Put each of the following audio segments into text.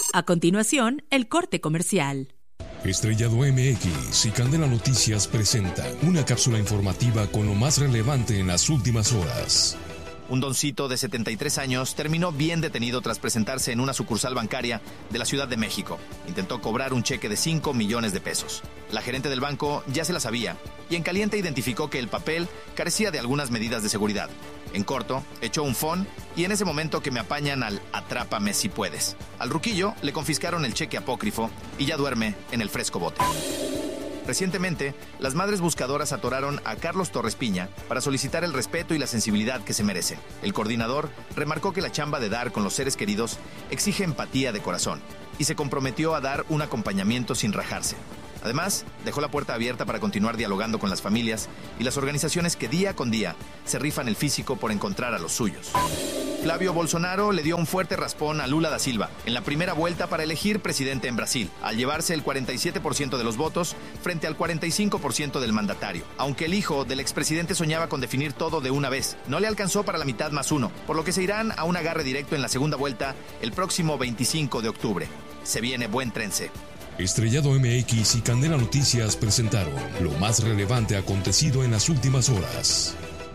A continuación, el corte comercial. Estrellado MX y Candela Noticias presentan una cápsula informativa con lo más relevante en las últimas horas. Un doncito de 73 años terminó bien detenido tras presentarse en una sucursal bancaria de la Ciudad de México. Intentó cobrar un cheque de 5 millones de pesos. La gerente del banco ya se la sabía y en caliente identificó que el papel carecía de algunas medidas de seguridad. En corto, echó un phone y en ese momento que me apañan al atrápame si puedes. Al ruquillo le confiscaron el cheque apócrifo y ya duerme en el fresco bote. Recientemente, las madres buscadoras atoraron a Carlos Torres Piña para solicitar el respeto y la sensibilidad que se merece. El coordinador remarcó que la chamba de dar con los seres queridos exige empatía de corazón y se comprometió a dar un acompañamiento sin rajarse. Además, dejó la puerta abierta para continuar dialogando con las familias y las organizaciones que día con día se rifan el físico por encontrar a los suyos. Flavio Bolsonaro le dio un fuerte raspón a Lula da Silva en la primera vuelta para elegir presidente en Brasil, al llevarse el 47% de los votos frente al 45% del mandatario. Aunque el hijo del expresidente soñaba con definir todo de una vez, no le alcanzó para la mitad más uno, por lo que se irán a un agarre directo en la segunda vuelta el próximo 25 de octubre. Se viene buen trense. Estrellado MX y Candela Noticias presentaron lo más relevante acontecido en las últimas horas.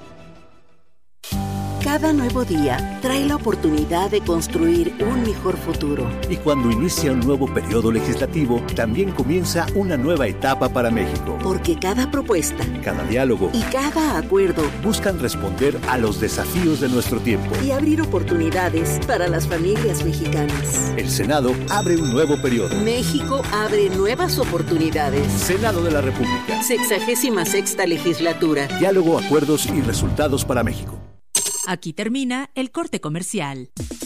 Cada nuevo día trae la oportunidad de construir un mejor futuro. Y cuando inicia un nuevo periodo legislativo, también comienza una nueva etapa para México. Porque cada propuesta, cada diálogo y cada acuerdo buscan responder a los desafíos de nuestro tiempo y abrir oportunidades para las familias mexicanas. El Senado abre un nuevo periodo. México abre nuevas oportunidades. Senado de la República. 66ª legislatura. Diálogo, acuerdos y resultados para México. Aquí termina el corte comercial.